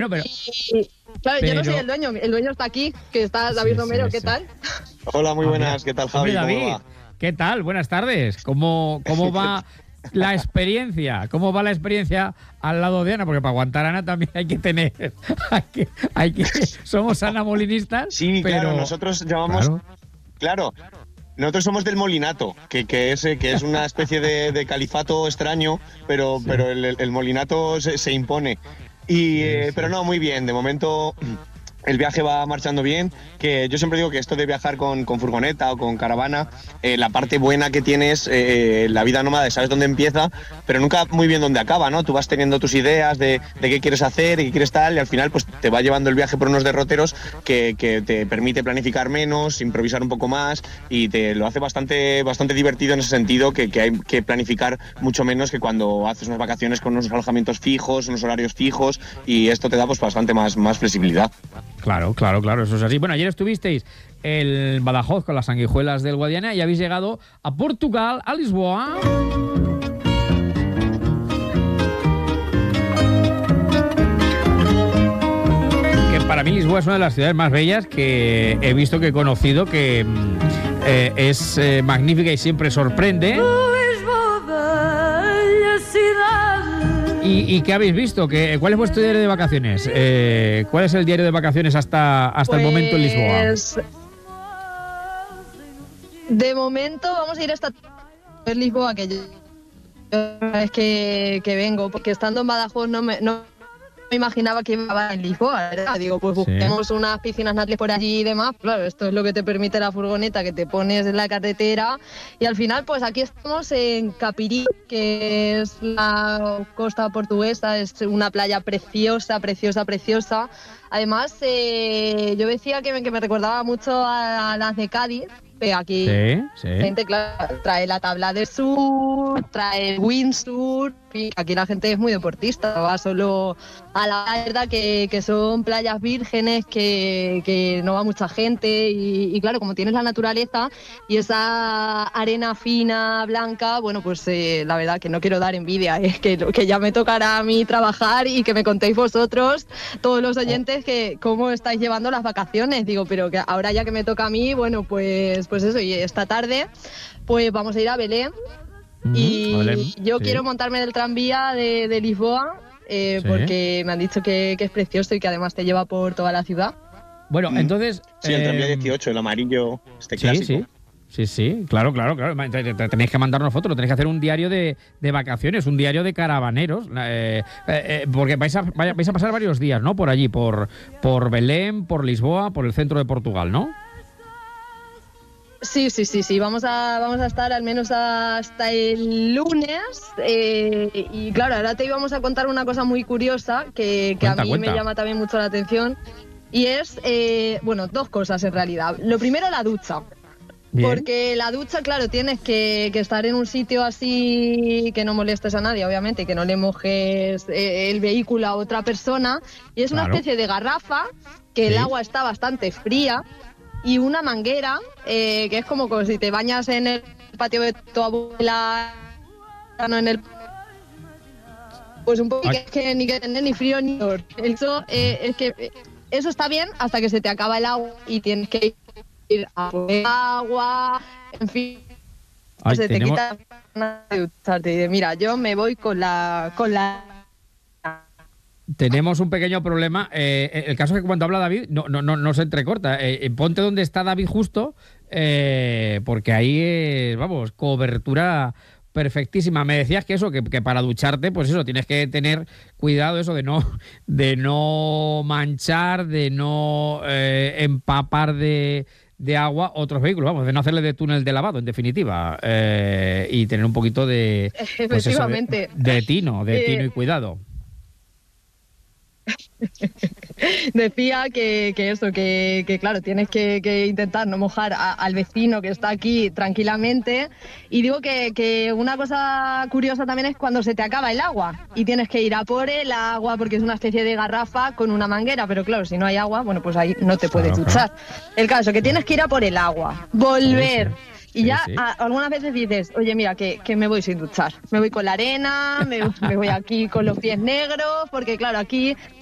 Bueno, pero... Claro, yo no soy el dueño está aquí, que está David Romero, ¿qué tal? Hola, muy buenas, ¿qué tal, Javi? Hombre, David, ¿cómo va? ¿qué tal? Buenas tardes. ¿Cómo va la experiencia? ¿Cómo va la experiencia al lado de Ana? Porque para aguantar a Ana también hay que tener... somos anamolinistas, Sí, pero... claro, nosotros llamamos... Claro. Nosotros somos del molinato, que es una especie de califato extraño, pero el molinato se impone. Pero no, muy bien, de momento el viaje va marchando bien, que yo siempre digo que esto de viajar con furgoneta o con caravana, la parte buena que tienes, la vida nómada, sabes dónde empieza, pero nunca muy bien dónde acaba, ¿no? Tú vas teniendo tus ideas de qué quieres hacer y qué quieres tal, y al final pues te va llevando el viaje por unos derroteros que te permite planificar menos, improvisar un poco más, y te lo hace bastante divertido en ese sentido, que hay que planificar mucho menos que cuando haces unas vacaciones con unos alojamientos fijos, unos horarios fijos, y esto te da pues bastante más flexibilidad. Claro, eso es así. Bueno, ayer estuvisteis en Badajoz con las sanguijuelas del Guadiana y habéis llegado a Portugal, a Lisboa. Que para mí Lisboa es una de las ciudades más bellas que he visto, que he conocido, que es magnífica y siempre sorprende. ¿Y qué habéis visto? ¿Cuál es vuestro diario de vacaciones? ¿Cuál es el diario de vacaciones hasta el momento en Lisboa? De momento vamos a ir hasta Lisboa, que es que vengo, porque estando en Badajoz no me imaginaba que iba en Lisboa, ¿verdad? Digo, pues busquemos unas piscinas naturales por allí y demás. Claro, esto es lo que te permite la furgoneta, que te pones en la carretera, y al final pues aquí estamos en Capirí, que es la costa portuguesa, es una playa preciosa. Además, yo decía que me recordaba mucho a las de Cádiz. Aquí gente, claro, trae la tabla de surf, trae el windsurf, y aquí la gente es muy deportista, va solo a la verdad que son playas vírgenes, que no va mucha gente, y claro, como tienes la naturaleza y esa arena fina, blanca, bueno, pues la verdad que no quiero dar envidia, es que ya me tocará a mí trabajar y que me contéis vosotros, todos los oyentes, que cómo estáis llevando las vacaciones. Digo, pero que ahora ya que me toca a mí, bueno, pues eso, y esta tarde pues vamos a ir a Belém, y yo quiero montarme en el tranvía de Lisboa, porque me han dicho que es precioso y que además te lleva por toda la ciudad. Bueno, entonces... Sí, el tranvía 18, el amarillo, clásico. Sí, claro. Tenéis que mandarnos fotos, tenéis que hacer un diario de vacaciones, un diario de caravaneros, porque vais a pasar varios días, ¿no? Por allí, por Belém, por Lisboa, por el centro de Portugal, ¿no? Sí, vamos a estar al menos hasta el lunes, y claro, ahora te íbamos a contar una cosa muy curiosa que a mí me llama también mucho la atención, y es, dos cosas en realidad. Lo primero, la ducha. Bien. Porque la ducha, claro, tienes que estar en un sitio así que no molestes a nadie, obviamente, que no le mojes el vehículo a otra persona, y es una especie de garrafa, que el agua está bastante fría, y una manguera, que es como si te bañas en el patio de tu abuela, no en el... Pues un poco que ni que tener ni frío ni calor. Eso, es que eso está bien hasta que se te acaba el agua y tienes que ir a poner agua, en fin. Se te quita de ducharte y de, mira, yo me voy con la... Tenemos un pequeño problema. El caso es que cuando habla David no se entrecorta. Ponte donde está David justo, porque ahí vamos, cobertura perfectísima. Me decías que eso, que para ducharte, pues eso, tienes que tener cuidado eso de no manchar, de no empapar de agua otros vehículos, vamos, de no hacerle de túnel de lavado, en definitiva, y tener un poquito de, pues eso, de tino y cuidado. Decía que claro, tienes que intentar no mojar al vecino que está aquí tranquilamente, y digo que una cosa curiosa también es cuando se te acaba el agua y tienes que ir a por el agua, porque es una especie de garrafa con una manguera, pero claro, si no hay agua, bueno, pues ahí no te puedes duchar. El caso es que tienes que ir a por el agua, volver... Y ya algunas veces dices, oye, mira, que me voy sin duchar. Me voy con la arena, me voy aquí con los pies negros, porque claro, aquí